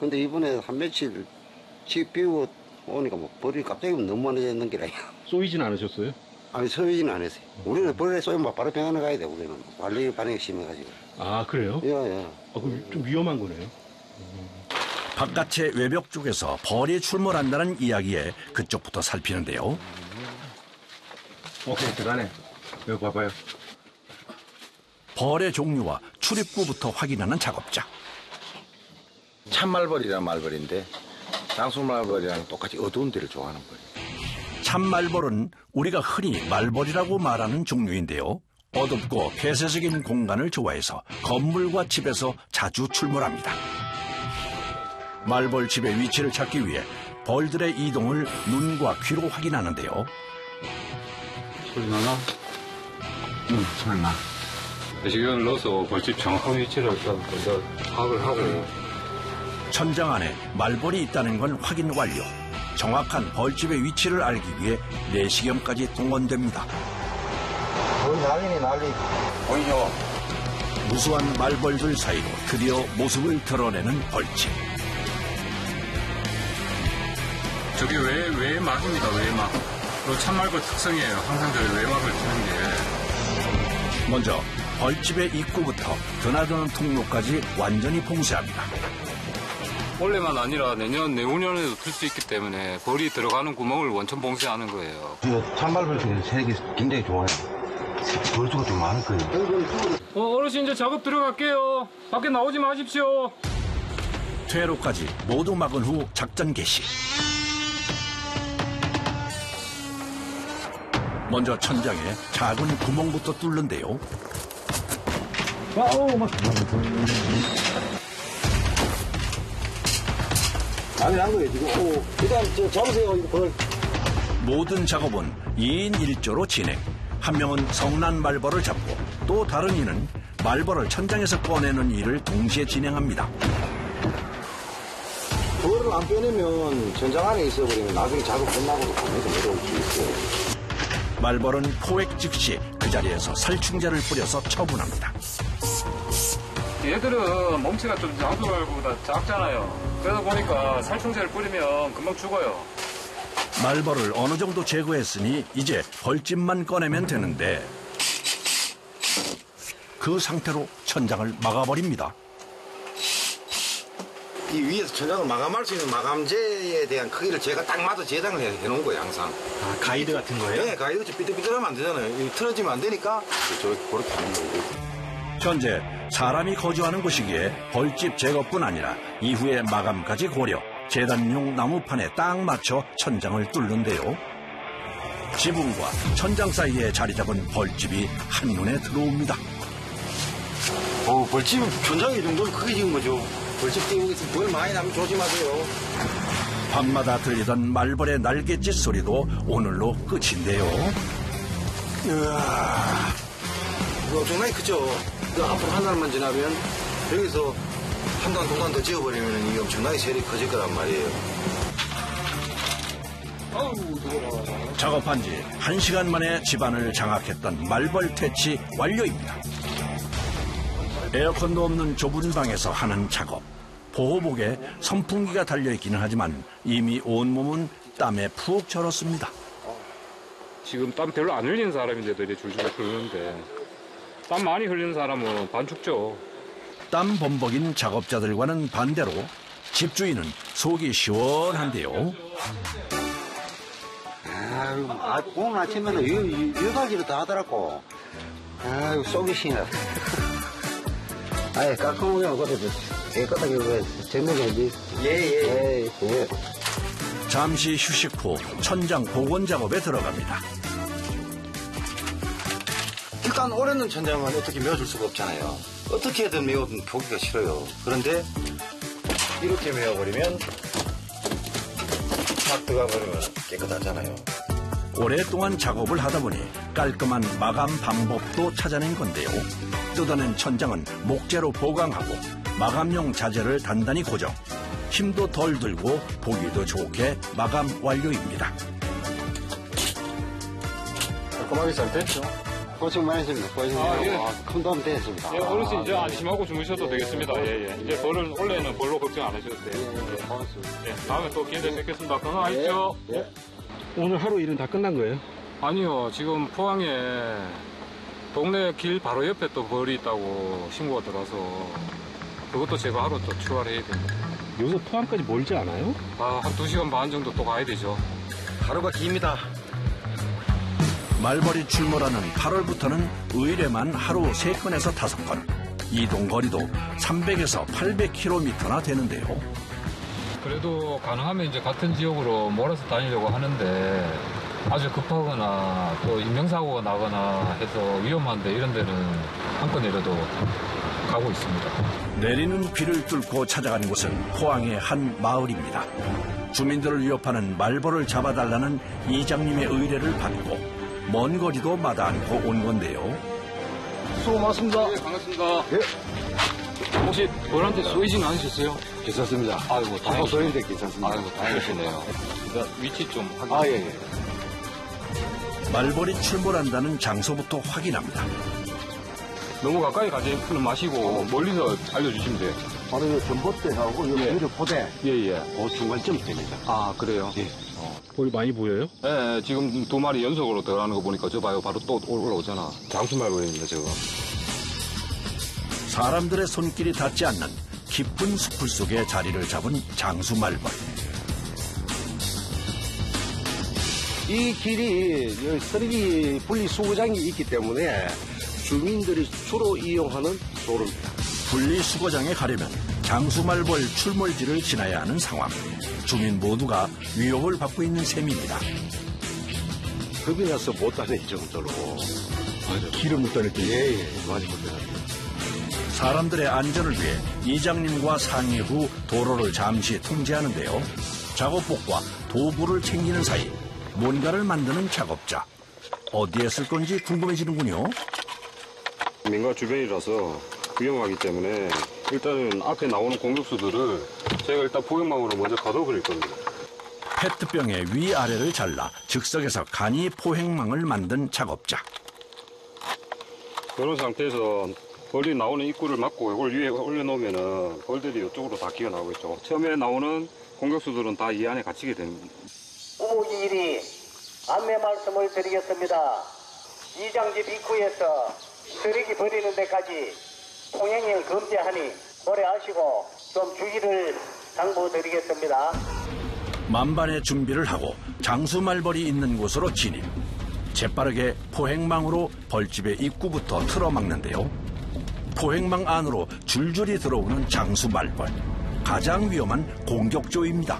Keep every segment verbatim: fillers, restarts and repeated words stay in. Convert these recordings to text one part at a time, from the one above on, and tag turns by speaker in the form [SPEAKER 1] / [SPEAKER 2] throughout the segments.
[SPEAKER 1] 근데 이번에 한 며칠 집 비우고 오니까 뭐 벌이 갑자기 너무 많아졌는 게라.
[SPEAKER 2] 쏘이진 않으셨어요?
[SPEAKER 1] 아니, 쏘이지는 않았어요. 우리는 벌에 쏘이면 바로 병원에 가야 돼, 우리는. 관리 반응이 심해가지고.
[SPEAKER 2] 아, 그래요?
[SPEAKER 1] 예, 예.
[SPEAKER 2] 아, 그럼 좀 위험한 거네요.
[SPEAKER 3] 바깥의 외벽 쪽에서 벌이 출몰한다는 이야기에 그쪽부터 살피는데요.
[SPEAKER 2] 오케이, 들어가네. 여기 봐봐요.
[SPEAKER 3] 벌의 종류와 출입구부터 확인하는 작업자.
[SPEAKER 4] 참말벌이란 말벌인데 장수말벌이랑 똑같이 어두운 데를 좋아하는 벌.
[SPEAKER 3] 참말벌은 우리가 흔히 말벌이라고 말하는 종류인데요. 어둡고 폐쇄적인 공간을 좋아해서 건물과 집에서 자주 출몰합니다. 말벌 집의 위치를 찾기 위해 벌들의 이동을 눈과 귀로 확인하는데요.
[SPEAKER 5] 소리 나나? 응, 소리 나. 시계를 넣어서 벌집 정확한 위치를 일단 먼저 파악을 하고.
[SPEAKER 3] 천장 안에 말벌이 있다는 건 확인 완료. 정확한 벌집의 위치를 알기 위해 내시경까지 동원됩니다.
[SPEAKER 1] 거의 난리네, 난리.
[SPEAKER 4] 보이죠?
[SPEAKER 3] 무수한 말벌들 사이로 드디어 모습을 드러내는 벌집.
[SPEAKER 5] 저게 외, 외막입니다, 외막. 그 참말벌 특성이에요. 항상 저희 외막을 트는 게.
[SPEAKER 3] 먼저 벌집의 입구부터 드나드는 통로까지 완전히 봉쇄합니다.
[SPEAKER 5] 올해만 아니라 내년, 내후년에도 틀 수 있기 때문에 벌이 들어가는 구멍을 원천 봉쇄하는 거예요.
[SPEAKER 4] 참말벌 중에 색이 굉장히 좋아요. 벌수가 좀 많을 거예요.
[SPEAKER 5] 어, 어르신 이제 작업 들어갈게요. 밖에 나오지 마십시오.
[SPEAKER 3] 퇴로까지 모두 막은 후 작전 개시. 먼저 천장에 작은 구멍부터 뚫는데요.
[SPEAKER 1] 아우, 막. 난리 난 거예요, 지금. 오, 일단, 저, 잡으세요, 이거 벌.
[SPEAKER 3] 모든 작업은 이인 일조로 진행. 한 명은 성난 말벌을 잡고 또 다른 이는 말벌을 천장에서 꺼내는 일을 동시에 진행합니다.
[SPEAKER 1] 벌을 안 빼내면 천장 안에 있어버리면 나중에 작업 끝나고도 밤에도 내려올 수 있어요.
[SPEAKER 3] 말벌은 포획 즉시 그 자리에서 살충제를 뿌려서 처분합니다.
[SPEAKER 5] 얘들은 몸체가 좀 장수말보다 작잖아요. 그러다 보니까 살충제를 뿌리면 금방 죽어요.
[SPEAKER 3] 말벌을 어느 정도 제거했으니 이제 벌집만 꺼내면 되는데 그 상태로 천장을 막아버립니다.
[SPEAKER 4] 이 위에서 천장을 마감할 수 있는 마감재에 대한 크기를 제가 딱 맞아 재단을 해, 해놓은 거예요, 항상.
[SPEAKER 2] 아, 가이드 같은 거예요?
[SPEAKER 4] 네, 가이드 삐뚤삐뚤하면 안 되잖아요. 이 틀어지면 안 되니까 저렇게 그렇게 하는 거예요.
[SPEAKER 3] 현재 사람이 거주하는 곳이기에 벌집 제거뿐 아니라 이후의 마감까지 고려, 재단용 나무판에 딱 맞춰 천장을 뚫는데요. 지붕과 천장 사이에 자리 잡은 벌집이 한눈에 들어옵니다.
[SPEAKER 4] 어, 벌집 천장이 이 정도면 크게 지은 거죠. 벌집 띄우고 있으면 벌 많이 나면 조심하세요.
[SPEAKER 3] 밤마다 들리던 말벌의 날갯짓 소리도 오늘로 끝인데요.
[SPEAKER 4] 이야, 이거 엄청나게 크죠? 그 앞으로 한 달만 지나면 여기서 한 단, 두 단 더 지어버리면 이게 엄청나게 세력이 커질 거란 말이에요.
[SPEAKER 3] 작업한 지 한 시간 만에 집안을 장악했던 말벌 퇴치 완료입니다. 에어컨도 없는 좁은 방에서 하는 작업. 보호복에 선풍기가 달려있기는 하지만 이미 온몸은 땀에 푹 절었습니다.
[SPEAKER 5] 지금 땀 별로 안 흘리는 사람인데도 이제 줄줄 흐르는데 땀 많이 흘리는 사람은 반죽죠.
[SPEAKER 3] 땀 범벅인 작업자들과는 반대로 집주인은 속이 시원한데요.
[SPEAKER 1] 아유, 아, 오늘 아침에는 유, 유가지로 다 하더라고. 아유, 속이 시나. 아예 깔끔하게 하거든. 깨끗하게 왜 정리해야지. 예, 예. 예, 예.
[SPEAKER 3] 잠시 휴식 후 천장 복원 작업에 들어갑니다.
[SPEAKER 4] 일단 오래된 천장은 어떻게 메워줄 수가 없잖아요. 어떻게든 메워도 보기가 싫어요. 그런데 이렇게 메워버리면 막 들어가버리면 깨끗하잖아요.
[SPEAKER 3] 오랫동안 작업을 하다 보니 깔끔한 마감 방법도 찾아낸 건데요. 뜯어낸 천장은 목재로 보강하고 마감용 자재를 단단히 고정. 힘도 덜 들고 보기도 좋게 마감 완료입니다.
[SPEAKER 5] 깔끔하게 잘 됐죠.
[SPEAKER 1] 고생 많으십니다. 고생
[SPEAKER 5] 아,
[SPEAKER 1] 많으십니다.
[SPEAKER 5] 예.
[SPEAKER 1] 아, 큰 도움 되었습니다.
[SPEAKER 5] 예, 어르신 이제 안심하고 주무셔도 되겠습니다. 예, 예. 이제 벌은, 원래는 벌로 걱정 안 하셔도 돼요.
[SPEAKER 1] 예, 예, 고맙습니다.
[SPEAKER 5] 예, 다음에 또 기회 되면 뵙겠습니다. 건강하십시오.
[SPEAKER 1] 예.
[SPEAKER 2] 오늘 하루 일은 다 끝난 거예요?
[SPEAKER 5] 아니요, 지금 포항에 동네 길 바로 옆에 또 벌이 있다고 신고가 들어와서 그것도 제거하러 또 출발해야 됩니다.
[SPEAKER 2] 여기서 포항까지 멀지 않아요?
[SPEAKER 5] 아, 한 두 시간 반 정도 또 가야 되죠.
[SPEAKER 4] 하루가 깁니다.
[SPEAKER 3] 말벌이 출몰하는 팔월부터는 의뢰만 하루 세 건에서 다섯 건. 이동 거리도 삼백에서 팔백 킬로미터나 되는데요.
[SPEAKER 5] 그래도 가능하면 이제 같은 지역으로 몰아서 다니려고 하는데 아주 급하거나 또 인명사고가 나거나 해서 위험한데 이런 데는 한건이라도 가고 있습니다.
[SPEAKER 3] 내리는 비를 뚫고 찾아간 곳은 포항의 한 마을입니다. 주민들을 위협하는 말벌을 잡아달라는 이장님의 의뢰를 받고 먼 거리도 마다 않고 온 건데요.
[SPEAKER 4] 수고 많습니다.
[SPEAKER 5] 네, 반갑습니다. 혹시 벌한테 쏘이진 않으셨어요?
[SPEAKER 1] 괜찮습니다.
[SPEAKER 5] 아이고, 다행이시네요.
[SPEAKER 1] 소리인데 괜찮습니다.
[SPEAKER 5] 아이고, 다행이시네요. 일단 위치 좀 확인.
[SPEAKER 1] 아, 예, 예.
[SPEAKER 3] 말벌이 출몰한다는 장소부터 확인합니다.
[SPEAKER 5] 너무 가까이 가지는 마시고 멀리서 알려주시면 돼요.
[SPEAKER 1] 바로 이 전봇대하고 이
[SPEAKER 5] 예.
[SPEAKER 1] 유리 포대,
[SPEAKER 5] 예, 예.
[SPEAKER 1] 그 중간쯤 됩니다.
[SPEAKER 5] 아, 그래요?
[SPEAKER 1] 예.
[SPEAKER 2] 벌이 많이 보여요?
[SPEAKER 5] 예, 예, 지금 두 마리 연속으로 들어가는 거 보니까 저 봐요. 바로 또 올라오잖아. 장수말벌입니다, 저거.
[SPEAKER 3] 사람들의 손길이 닿지 않는 깊은 숲을 속에 자리를 잡은 장수말벌.
[SPEAKER 6] 이 길이 여기 쓰레기 분리수거장이 있기 때문에 주민들이 주로 이용하는 도로입니다.
[SPEAKER 3] 분리수거장에 가려면 장수말벌 출몰지를 지나야 하는 상황. 주민 모두가 위협을 받고 있는 셈입니다.
[SPEAKER 6] 겁이 나서 못 다닐 정도로.
[SPEAKER 2] 길을 못 다닐 때.
[SPEAKER 6] 예, 예, 많이 못 다닙니다.
[SPEAKER 3] 사람들의 안전을 위해 이장님과 상의 후 도로를 잠시 통제하는데요. 작업복과 도구를 챙기는 사이 뭔가를 만드는 작업자. 어디에 쓸 건지 궁금해지는군요.
[SPEAKER 5] 민가 주변이라서 위험하기 때문에 일단은 앞에 나오는 공격수들을 제가 일단 포획망으로 먼저 가둬버릴 겁니다.
[SPEAKER 3] 페트병의 위아래를 잘라 즉석에서 간이 포획망을 만든 작업자.
[SPEAKER 5] 그런 상태에서 벌이 나오는 입구를 막고 이걸 위에 올려놓으면은 벌들이 이쪽으로 다 기어 나오겠죠. 처음에 나오는 공격수들은 다 이 안에 갇히게 됩니다.
[SPEAKER 7] 우일이 안내 말씀을 드리겠습니다. 이장집 입구에서 쓰레기 버리는 데까지 통행을 금지하니 고려하시고 좀 주의를 당부드리겠습니다.
[SPEAKER 3] 만반의 준비를 하고 장수말벌이 있는 곳으로 진입. 재빠르게 포획망으로 벌집의 입구부터 틀어막는데요. 포획망 안으로 줄줄이 들어오는 장수말벌. 가장 위험한 공격조입니다.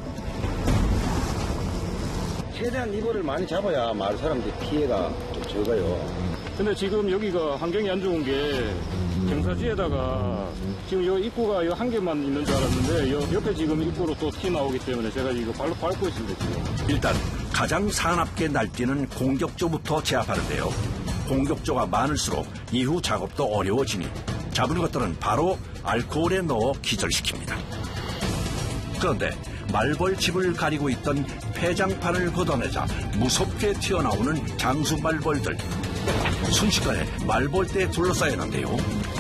[SPEAKER 6] 최대한 이거를 많이 잡아야 마을 사람들이 피해가 좀 적어요.
[SPEAKER 5] 근데 지금 여기가 환경이 안 좋은 게 경사지에다가 지금 요 입구가 요 한 개만 있는 줄 알았는데 요 옆에 지금 입구로 또 튀 나오기 때문에 제가 이거 발로 밟고 있습니다, 지금.
[SPEAKER 3] 일단 가장 사납게 날뛰는 공격조부터 제압하는데요. 공격조가 많을수록 이후 작업도 어려워지니 잡은 것들은 바로 알코올에 넣어 기절시킵니다. 그런데 말벌집을 가리고 있던 폐장판을 걷어내자 무섭게 튀어나오는 장수말벌들. 순식간에 말벌대에 둘러싸였는데요.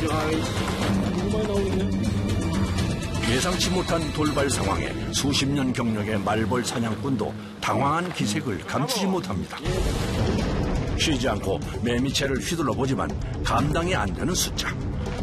[SPEAKER 3] 예상치 못한 돌발 상황에 수십 년 경력의 말벌 사냥꾼도 당황한 기색을 감추지 못합니다. 쉬지 않고 매미채를 휘둘러 보지만 감당이 안 되는 숫자.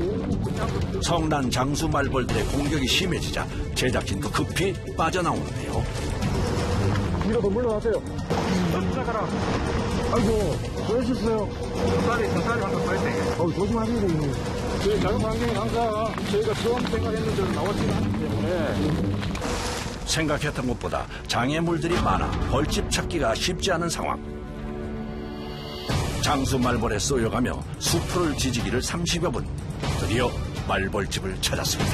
[SPEAKER 3] 성난 장수 말벌들의 공격이 심해지자 제작진도 급히 빠져나오는데요.
[SPEAKER 6] 뒤로 물러나세요. 시작하라. 아이고, 왜 하셨어요? 젖살이, 젖살이 한번 발생해. 어, 조심하세요, 형님.
[SPEAKER 5] 저희 작업 환경이 항상 저희가 처음 생각했는데 나왔지는 않기 때문에
[SPEAKER 3] 생각했던 것보다 장애물들이 많아 벌집 찾기가 쉽지 않은 상황. 장수 말벌에 쏘여가며 수풀을 지지기를 삼십여 분. 드디어 말벌집을 찾았습니다.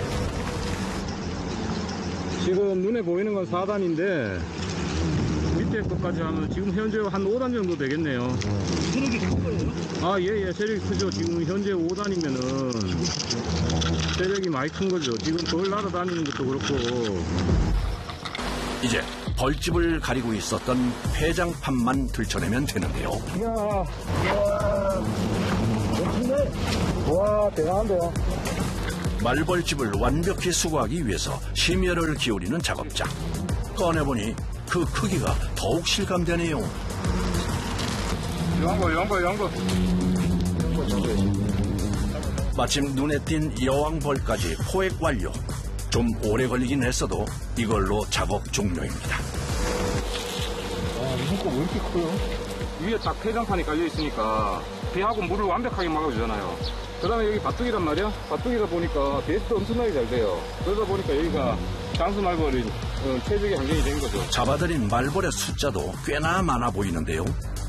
[SPEAKER 5] 지금 눈에 보이는 건 사 단인데 밑에 것까지 하면 지금 현재 한 오 단 정도 되겠네요. 세력이 큰 거예요? 아, 예, 예, 세력이 크죠. 지금 현재 오 단이면은 세력이 많이 큰 거죠. 지금 벌 날아다니는 것도 그렇고.
[SPEAKER 3] 이제 벌집을 가리고 있었던 폐장판만 들춰내면 되는데요.
[SPEAKER 6] 야, 야. 와, 대단한데요?
[SPEAKER 3] 말벌집을 완벽히 수거하기 위해서 심혈을 기울이는 작업자. 꺼내보니 그 크기가 더욱 실감되네요.
[SPEAKER 5] 이런 거, 이런 거, 이런 거.
[SPEAKER 3] 마침 눈에 띈 여왕벌까지 포획 완료. 좀 오래 걸리긴 했어도 이걸로 작업 종료입니다.
[SPEAKER 6] 와, 무슨 거 왜 이렇게 커요?
[SPEAKER 5] 위에 딱 폐장판이 깔려 있으니까 배하고 물을 완벽하게 막아주잖아요. 그 다음에 여기 바둑이란 말이야. 바둑이다 보니까 배수도 엄청나게 잘 돼요. 그러다 보니까 여기가 장수말벌이 어, 최적의 환경이 된 거죠.
[SPEAKER 3] 잡아들인 말벌의 숫자도 꽤나 많아 보이는데요.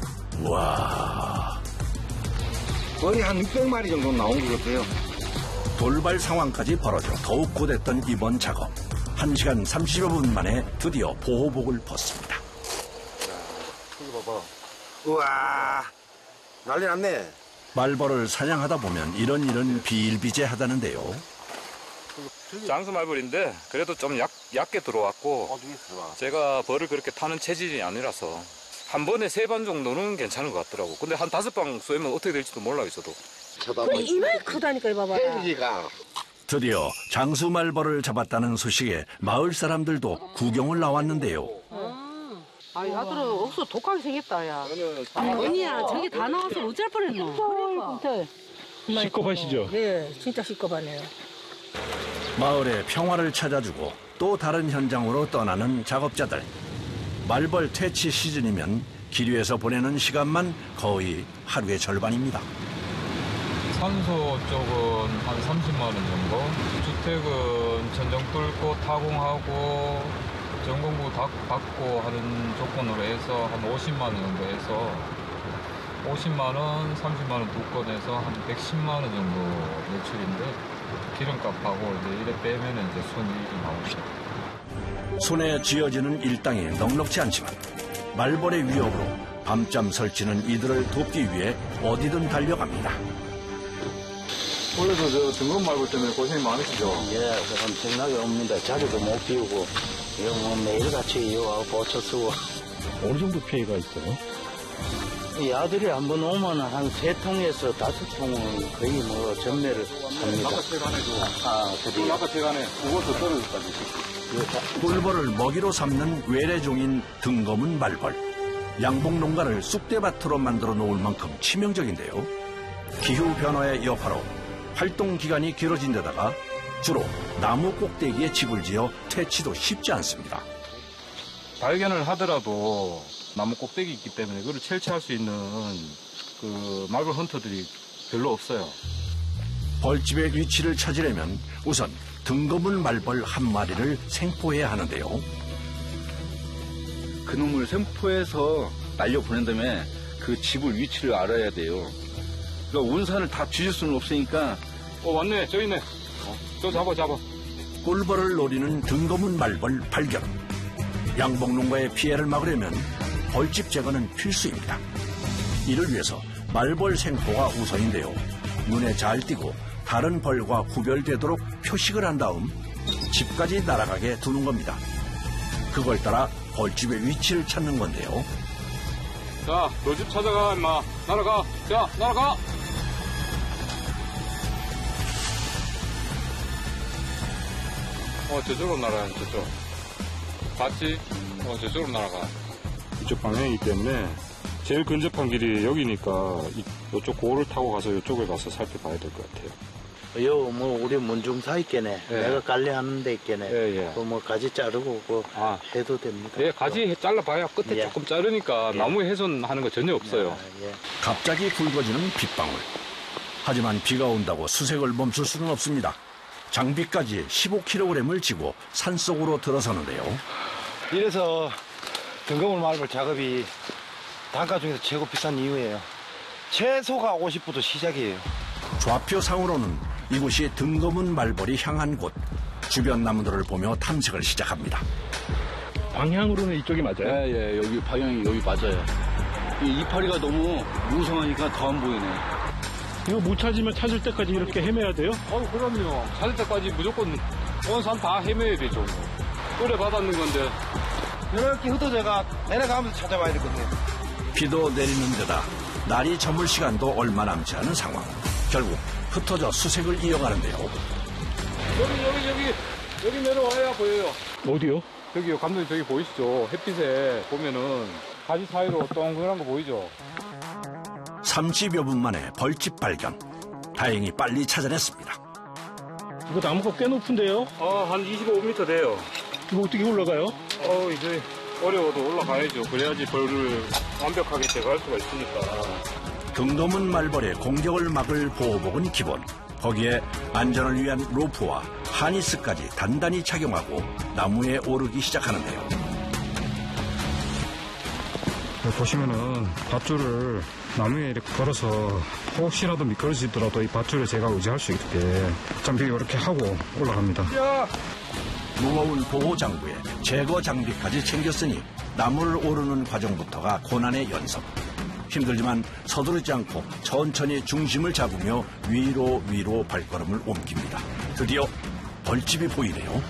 [SPEAKER 3] 와,
[SPEAKER 4] 거의 한 육백 마리 정도 나온 것 같아요.
[SPEAKER 3] 돌발 상황까지 벌어져 더욱 고됐던 이번 작업. 한 시간 삼십여 분 만에 드디어 보호복을 벗습니다.
[SPEAKER 5] 여기 봐봐.
[SPEAKER 4] 우와, 난리 났네.
[SPEAKER 3] 말벌을 사냥하다 보면 이런 일은 비일비재하다는데요.
[SPEAKER 5] 장수말벌인데 그래도 좀 약, 얕게 들어왔고 제가 벌을 그렇게 타는 체질이 아니라서 한 번에 세 번 정도는 괜찮은 것 같더라고. 근데 한 다섯 방 쏘면 어떻게 될지도 몰라요, 저도.
[SPEAKER 8] 이만큼 크다니까, 이봐봐.
[SPEAKER 3] 드디어 장수말벌을 잡았다는 소식에 마을 사람들도 구경을 나왔는데요.
[SPEAKER 8] 아, 야들은 억수 독하게 생겼다, 야. 언니야, 저기 다 나와서 어쩔 뻔했노. 그러니까.
[SPEAKER 2] 시겁하시죠?
[SPEAKER 8] 네, 진짜 시겁하네요.
[SPEAKER 3] 마을에 평화를 찾아주고 또 다른 현장으로 떠나는 작업자들. 말벌 퇴치 시즌이면 기류에서 보내는 시간만 거의 하루의 절반입니다.
[SPEAKER 9] 산소 쪽은 한 삼십만 원 정도, 주택은 천정 뚫고 타공하고 전공부 받고 하는 조건으로 해서 한 오십만 원 정도 해서 오십만 원, 삼십만 원 두 건에서 한 백십만 원 정도 매출인데 기름값하고 이제 이래 빼면 이제 순이익이 나오죠.
[SPEAKER 3] 손에 쥐어지는 일당이 넉넉지 않지만 말벌의 위협으로 밤잠 설치는 이들을 돕기 위해 어디든 달려갑니다.
[SPEAKER 9] 원래도 저 등급 말벌 때문에 고생이 많으시죠?
[SPEAKER 10] 예, 엄청나게 옵니다. 자리도 못 비우고, 이거 뭐 매일같이 이거 보초 쓰고.
[SPEAKER 2] 어느 정도 피해가 있어요?
[SPEAKER 10] 이 아들이 한번 오면 한 세 통에서 다섯 통은 거의 뭐 전매를 합니다.
[SPEAKER 5] 아까 세간에도.
[SPEAKER 10] 아, 그래요?
[SPEAKER 5] 아까 세간에 그것도 떨어졌다지.
[SPEAKER 3] 꿀벌을 먹이로 삼는 외래종인 등검은 말벌. 양봉 농가를 쑥대밭으로 만들어 놓을 만큼 치명적인데요. 기후 변화의 여파로 활동 기간이 길어진 데다가 주로 나무 꼭대기에 집을 지어 퇴치도 쉽지 않습니다.
[SPEAKER 5] 발견을 하더라도 나무 꼭대기 있기 때문에 그걸 채취할 수 있는 그 말벌 헌터들이 별로 없어요.
[SPEAKER 3] 벌집의 위치를 찾으려면 우선 등검은 말벌 한 마리를 생포해야 하는데요.
[SPEAKER 11] 그놈을 생포해서 날려보낸 다음에 그 집을 위치를 알아야 돼요. 그러니까 운산을 다 뒤질 수는 없으니까.
[SPEAKER 5] 어, 맞네. 저 있네. 어, 저 잡아, 잡아.
[SPEAKER 3] 꿀벌을 노리는 등검은 말벌 발견. 양봉농가의 피해를 막으려면 벌집 제거는 필수입니다. 이를 위해서 말벌 생포가 우선인데요. 눈에 잘 띄고 다른 벌과 구별되도록 표식을 한 다음 집까지 날아가게 두는 겁니다. 그걸 따라 벌집의 위치를 찾는 건데요.
[SPEAKER 5] 자, 너 집 찾아가, 임마. 날아가. 자, 날아가. 어, 저쪽으로 날아가, 저쪽. 봤지? 어, 저쪽으로 날아가. 이쪽 방향이기 때문에 제일 근접한 길이 여기니까 이, 이쪽 고를 타고 가서 이쪽을 가서 살펴봐야 될 것 같아요.
[SPEAKER 10] 요, 뭐, 우리 문중사 있겠네.
[SPEAKER 5] 예.
[SPEAKER 10] 내가 깔래하는 데 있겠네.
[SPEAKER 5] 예, 예.
[SPEAKER 10] 그 뭐, 가지 자르고, 그,
[SPEAKER 5] 아.
[SPEAKER 10] 해도 됩니다.
[SPEAKER 5] 예, 가지 잘라봐야 끝에
[SPEAKER 10] 예.
[SPEAKER 5] 조금 자르니까
[SPEAKER 10] 예.
[SPEAKER 5] 나무 훼손하는 거 전혀 없어요.
[SPEAKER 10] 아, 예.
[SPEAKER 3] 갑자기 굵어지는 빗방울. 하지만 비가 온다고 수색을 멈출 수는 없습니다. 장비까지 십오 킬로그램을 지고 산속으로 들어서는데요.
[SPEAKER 4] 이래서 등검을 말벌 작업이 단가 중에서 최고 비싼 이유예요. 최소가 오십 부터 시작이에요.
[SPEAKER 3] 좌표상으로는 이곳이 등검은 말벌이 향한 곳. 주변 나무들을 보며 탐색을 시작합니다.
[SPEAKER 2] 방향으로는 이쪽이 맞아요?
[SPEAKER 11] 예, 예, 여기 방향이 여기 맞아요. 이 이파리가 너무 무성하니까 더 안 보이네.
[SPEAKER 2] 이거 못 찾으면 찾을 때까지 이렇게 헤매야 돼요?
[SPEAKER 5] 어, 그럼요. 찾을 때까지 무조건 온 산 다 헤매야 되죠. 꿀에 받았는 건데.
[SPEAKER 4] 이렇게 흩어져가 내려가면서 찾아봐야 되거든요.
[SPEAKER 3] 비도 내리는 데다 날이 저물 시간도 얼마 남지 않은 상황. 결국 흩어져 수색을 이어가는데요.
[SPEAKER 5] 여기 여기 여기 여기 내려와야 보여요.
[SPEAKER 2] 어디요?
[SPEAKER 5] 저기요, 감독님 저기 보이시죠? 햇빛에 보면은 가지 사이로 동그란 거 보이죠?
[SPEAKER 3] 삼십여 분 만에 벌집 발견. 다행히 빨리 찾아냈습니다.
[SPEAKER 2] 이거 나무가 꽤 높은데요?
[SPEAKER 5] 어, 한 이십오 미터 돼요.
[SPEAKER 2] 이거 어떻게 올라가요?
[SPEAKER 5] 어, 이제 어려워도 올라가야죠. 그래야지 벌을 완벽하게 제거할 수가 있으니까.
[SPEAKER 3] 등도문 말벌의 공격을 막을 보호복은 기본. 거기에 안전을 위한 로프와 하니스까지 단단히 착용하고 나무에 오르기 시작하는데요.
[SPEAKER 6] 보시면은 밧줄을 나무에 이렇게 걸어서 혹시라도 미끄러지더라도 이 밧줄을 제가 의지할 수 있게 장비 이렇게 하고 올라갑니다.
[SPEAKER 3] 무거운 보호 장구에 제거 장비까지 챙겼으니 나무를 오르는 과정부터가 고난의 연속. 힘들지만 서두르지 않고 천천히 중심을 잡으며 위로 위로 발걸음을 옮깁니다. 드디어 벌집이 보이네요.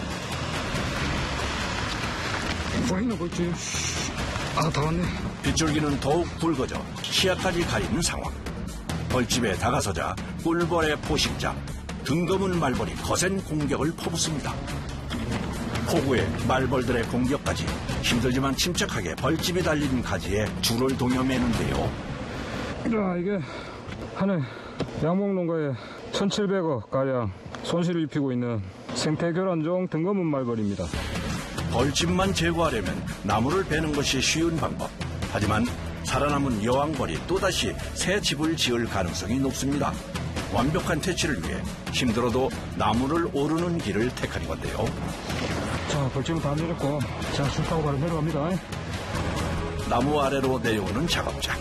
[SPEAKER 6] 보이나 벌집. 아, 다 왔네.
[SPEAKER 3] 빗줄기는 더욱 굵어져 시야까지 가리는 상황. 벌집에 다가서자 꿀벌의 포식자 등검은 말벌이 거센 공격을 퍼붓습니다. 폭우에 말벌들의 공격까지 힘들지만 침착하게 벌집이 달린 가지에 줄을 동여매는데요.
[SPEAKER 6] 자, 이게 한 해 양목농가에 천칠백억 가량 손실을 입히고 있는 생태교란종 등검은 말벌입니다.
[SPEAKER 3] 벌집만 제거하려면 나무를 베는 것이 쉬운 방법. 하지만 살아남은 여왕벌이 또다시 새 집을 지을 가능성이 높습니다. 완벽한 퇴치를 위해 힘들어도 나무를 오르는 길을 택하는 건데요.
[SPEAKER 6] 자, 벌집은 다 내렸고, 자, 줄 타고 바로 내려갑니다.
[SPEAKER 3] 나무 아래로 내려오는 작업자.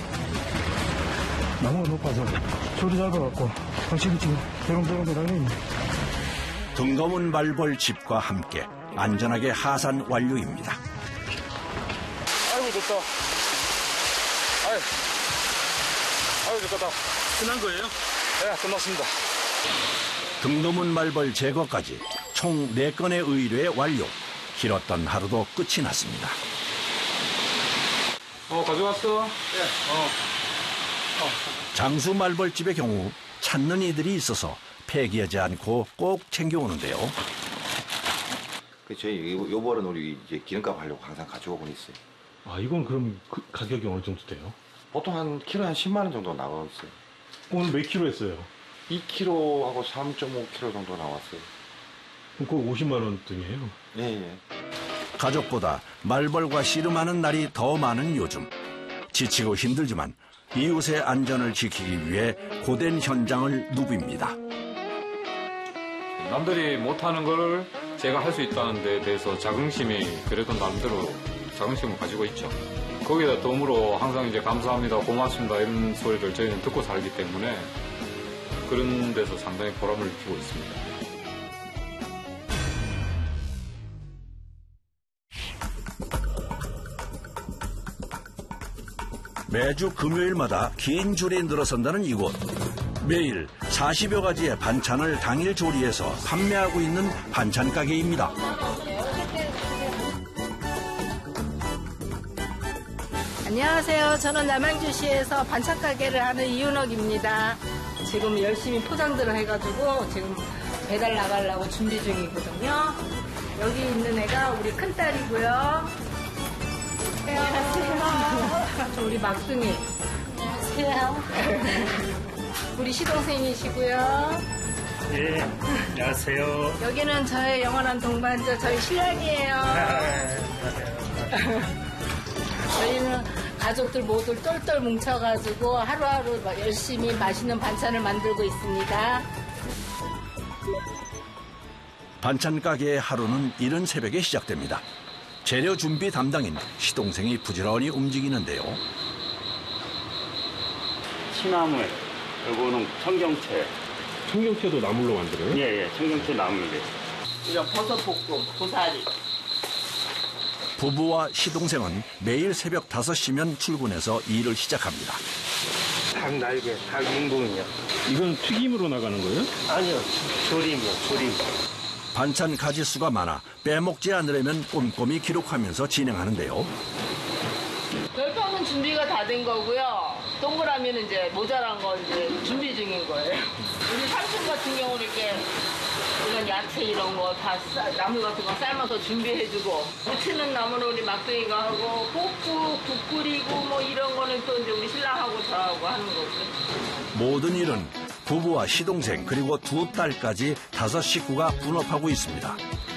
[SPEAKER 6] 나무가 높아서 줄이 짧아갖고 벌집이 지금 대롱대롱 달려있네.
[SPEAKER 3] 등검은 말벌 집과 함께 안전하게 하산 완료입니다.
[SPEAKER 5] 아이고, 좋다. 아유, 아유, 좋다.
[SPEAKER 2] 끝난 거예요?
[SPEAKER 5] 네, 끝났습니다.
[SPEAKER 3] 등검은 말벌 제거까지 총 네 건의 의뢰 완료. 길었던 하루도 끝이 났습니다.
[SPEAKER 5] 어, 가져왔어? 네. 어.
[SPEAKER 3] 장수 말벌집의 경우 찾는 이들이 있어서 폐기하지 않고 꼭 챙겨오는데요.
[SPEAKER 4] 저희 요, 요 벌은 우리 이제 기름값 하려고 항상 가져오고 있어요.
[SPEAKER 2] 아, 이건 그럼 그 가격이 어느 정도 돼요?
[SPEAKER 4] 보통 한 키로에 한 십만 원 정도 나가고 있어요.
[SPEAKER 2] 오늘 몇 킬로 했어요?
[SPEAKER 4] 이 킬로하고 삼 점 오 킬로 정도 나왔어요.
[SPEAKER 2] 그럼 그거 오십만 원 등이에요?
[SPEAKER 4] 예, 예.
[SPEAKER 3] 가족보다 말벌과 씨름하는 날이 더 많은 요즘. 지치고 힘들지만 이웃의 안전을 지키기 위해 고된 현장을 누빕니다.
[SPEAKER 9] 남들이 못하는 걸 제가 할 수 있다는 데 대해서 자긍심이 그래도 나름대로 자긍심을 가지고 있죠. 거기다 덤으로 항상 이제 감사합니다, 고맙습니다 이런 소리를 저희는 듣고 살기 때문에 그런 데서 상당히 보람을 느끼고 있습니다.
[SPEAKER 3] 매주 금요일마다 긴 줄이 늘어선다는 이곳. 매일 사십여 가지의 반찬을 당일 조리해서 판매하고 있는 반찬 가게입니다.
[SPEAKER 12] 안녕하세요. 저는 남양주시에서 반찬 가게를 하는 이윤옥입니다. 지금 열심히 포장들을 해가지고 지금 배달 나가려고 준비 중이거든요. 여기 있는 애가 우리 큰딸이고요. 안녕하세요. 저 우리 막둥이. 안녕하세요. 우리 시동생이시고요.
[SPEAKER 13] 네, 안녕하세요.
[SPEAKER 12] 여기는 저의 영원한 동반자, 저희 신랑이에요. 저희는 가족들 모두 똘똘 뭉쳐가지고 하루하루 열심히 맛있는 반찬을 만들고 있습니다.
[SPEAKER 3] 반찬 가게의 하루는 이른 새벽에 시작됩니다. 재료 준비 담당인 시동생이 부지런히 움직이는데요.
[SPEAKER 13] 시나물, 요거는 청경채.
[SPEAKER 2] 청경채도 나물로 만들어요?
[SPEAKER 13] 예, 예, 청경채 나물로.
[SPEAKER 12] 이런 버섯볶음, 고사리.
[SPEAKER 3] 부부와 시동생은 매일 새벽 다섯 시면 출근해서 일을 시작합니다.
[SPEAKER 13] 닭 날개, 닭 인공이요.
[SPEAKER 2] 이건 튀김으로 나가는 거예요?
[SPEAKER 13] 아니요, 조림이요, 조림.
[SPEAKER 3] 반찬 가지수가 많아 빼먹지 않으려면 꼼꼼히 기록하면서 진행하는데요.
[SPEAKER 12] 별표는 준비가 다 된 거고요. 동그라미는 이제 모자란 거 이제 준비 중인 거예요. 우리 삼촌 같은 경우는 이렇게 이런 야채 이런 거 다 나물 같은 거 삶아서 준비해주고, 무치는 나무는 우리 막둥이가 하고, 볶고 국 끓이고 뭐 이런 거는 또 이제 우리 신랑하고 저하고 하는 거고.
[SPEAKER 3] 모든 일은 부부와 시동생 그리고 두 딸까지 다섯 식구가 분업하고 있습니다.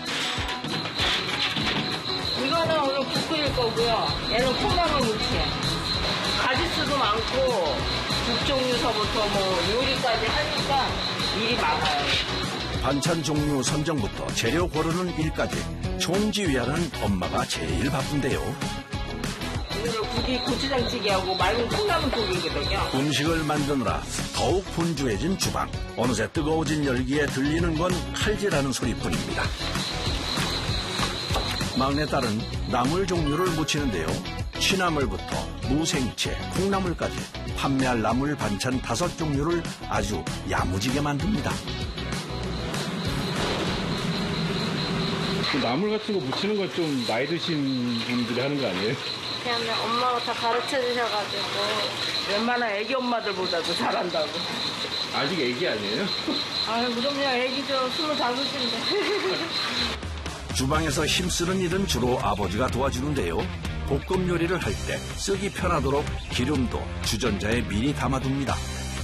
[SPEAKER 12] 이거는 오늘 국 끓일 거고요. 얘는 콩나물 무치. 가지수도 많고 국 종류서부터 뭐 요리까지 하니까 일이 많아요.
[SPEAKER 3] 반찬 종류 선정부터 재료 고르는 일까지 총지휘하는 엄마가 제일 바쁜데요.
[SPEAKER 12] 오늘은 국이 고추장찌개하고 맑은 콩나물국이거든요.
[SPEAKER 3] 음식을 만드느라 더욱 분주해진 주방. 어느새 뜨거워진 열기에 들리는 건 칼질하는 소리뿐입니다. 막내딸은 나물 종류를 무치는데요. 취나물부터 무생채, 콩나물까지 판매할 나물 반찬 다섯 종류를 아주 야무지게 만듭니다.
[SPEAKER 2] 그 나물 같은 거 무치는 건 좀 나이 드신 분들이 하는 거 아니에요?
[SPEAKER 12] 그냥 엄마가 다 가르쳐 주셔가지고 웬만한 애기 엄마들보다도 잘한다고.
[SPEAKER 2] 아직 애기 아니에요?
[SPEAKER 12] 아유, 그럼요. 애기죠. 스물다섯인데.
[SPEAKER 3] 주방에서 힘쓰는 일은 주로 아버지가 도와주는데요. 볶음 요리를 할 때 쓰기 편하도록 기름도 주전자에 미리 담아둡니다.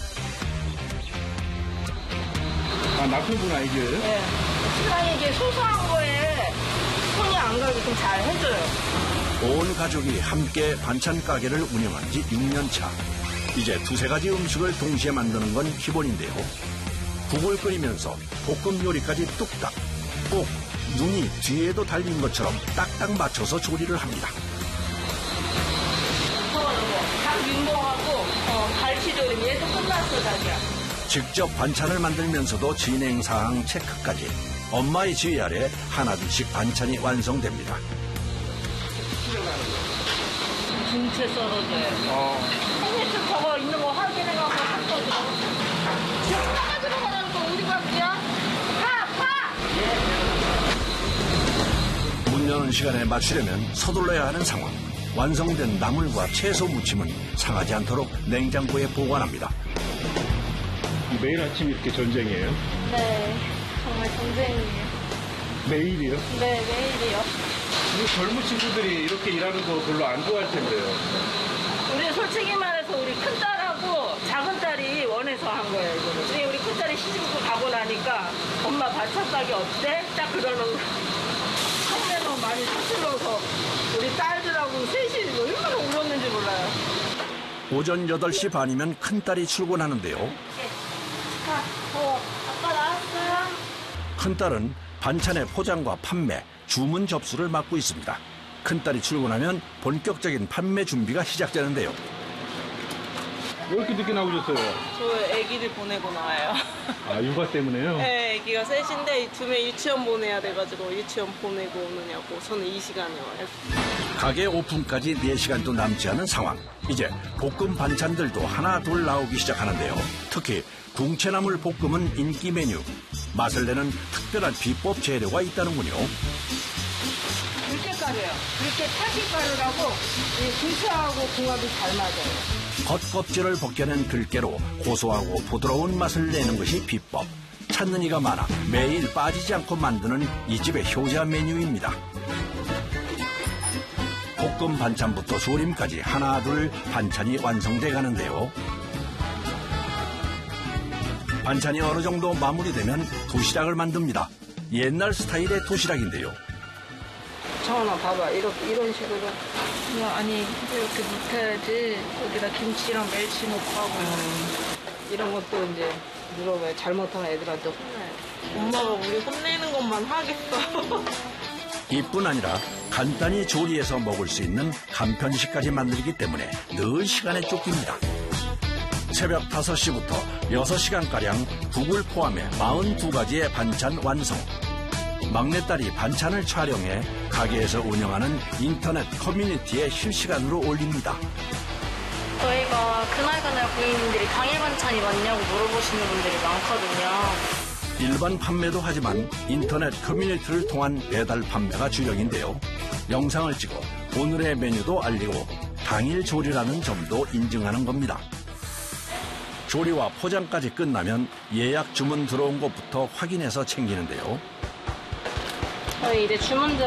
[SPEAKER 2] 아, 남편분 아이디어예요?
[SPEAKER 12] 네. 신랑이 이게 소소한 거에 손이 안 가게끔 잘 해줘요.
[SPEAKER 3] 온 가족이 함께 반찬 가게를 운영한 지 육 년 차. 이제 두세 가지 음식을 동시에 만드는 건 기본인데요. 국을 끓이면서 볶음 요리까지 뚝딱. 꼭 눈이 뒤에도 달린 것처럼 딱딱 맞춰서 조리를 합니다.
[SPEAKER 12] 닭 윤봉하고 어, 갈치조림 얘도 끝났어, 자기야.
[SPEAKER 3] 직접 반찬을 만들면서도 진행사항 체크까지 엄마의 지휘 아래 하나둘씩 반찬이 완성됩니다.
[SPEAKER 12] 중채 썰어줘요. 어. 햇빛 저거 있는 거 확인해갖고 섞어줘. 지금 파가 들어가라는 거 어디 갔지야? 파! 파!
[SPEAKER 3] 문 여는 시간에 맞추려면 서둘러야 하는 상황. 완성된 나물과 채소 무침은 상하지 않도록 냉장고에 보관합니다.
[SPEAKER 2] 매일 아침 이렇게 전쟁이에요?
[SPEAKER 12] 네, 정말 전쟁이에요.
[SPEAKER 2] 매일이요?
[SPEAKER 12] 네, 매일이요.
[SPEAKER 2] 우리 젊은 친구들이 이렇게 일하는 거 별로 안 좋아할 텐데요.
[SPEAKER 12] 우리 솔직히 말해서 우리 큰딸하고 작은딸이 원해서 한 거예요, 이거를. 근데 우리 큰딸이 시집고 가고 나니까 엄마 반찬 가게 어때? 딱 그러는 거. 한매는 많이 서툴러서 우리 딸들하고 셋이 얼마나 울었는지 몰라요.
[SPEAKER 3] 오전 여덟 시 반이면 큰딸이 출근하는데요.
[SPEAKER 12] 아, 어, 아빠 나왔어요?
[SPEAKER 3] 큰딸은 반찬의 포장과 판매, 주문 접수를 맡고 있습니다. 큰딸이 출근하면 본격적인 판매 준비가 시작되는데요.
[SPEAKER 2] 왜 이렇게 늦게 나오셨어요?
[SPEAKER 14] 저 아기를 보내고 나와요.
[SPEAKER 2] 아, 육아 때문에요?
[SPEAKER 14] 네, 아기가 셋인데 두 명 유치원 보내야 돼가지고 유치원 보내고 오느냐고 저는 이 시간에 와요.
[SPEAKER 3] 가게 오픈까지 네 시간도 남지 않은 상황. 이제 볶음 반찬들도 하나 둘 나오기 시작하는데요. 특히 붕채나물 볶음은 인기 메뉴. 맛을 내는 특별한 비법 재료가 있다는군요.
[SPEAKER 12] 들깨가루요. 들깨 타기가루라고 들깨하고 궁합이 잘 맞아요.
[SPEAKER 3] 겉껍질을 벗겨낸 들깨로 고소하고 부드러운 맛을 내는 것이 비법. 찾는 이가 많아 매일 빠지지 않고 만드는 이 집의 효자 메뉴입니다. 볶음 반찬부터 조림까지 하나 둘 반찬이 완성돼 가는데요. 반찬이 어느 정도 마무리되면 도시락을 만듭니다. 옛날 스타일의 도시락인데요.
[SPEAKER 12] 정원아 봐봐, 이렇게 이런 식으로. 그냥 아니 이렇게 눕혀야지. 여기다 김치랑 멸치 넣고 하고. 음. 이런 것도 이제 물어봐요. 잘못하면 애들한테 혼나요.
[SPEAKER 14] 엄마가 우리 혼내는 것만 하겠어.
[SPEAKER 3] 이뿐 아니라 간단히 조리해서 먹을 수 있는 간편식까지 만들기 때문에 늘 시간에 쫓깁니다. 새벽 다섯 시부터 여섯 시간가량 국을 포함해 사십이 가지의 반찬 완성. 막내딸이 반찬을 촬영해 가게에서 운영하는 인터넷 커뮤니티에 실시간으로 올립니다.
[SPEAKER 15] 저희가 그날그날 고객님들이 당일 반찬이 맞냐고 물어보시는 분들이 많거든요.
[SPEAKER 3] 일반 판매도 하지만 인터넷 커뮤니티를 통한 배달 판매가 주력인데요. 영상을 찍어 오늘의 메뉴도 알리고 당일 조리라는 점도 인증하는 겁니다. 조리와 포장까지 끝나면 예약 주문 들어온 것부터 확인해서 챙기는데요.
[SPEAKER 15] 저희 이제 주문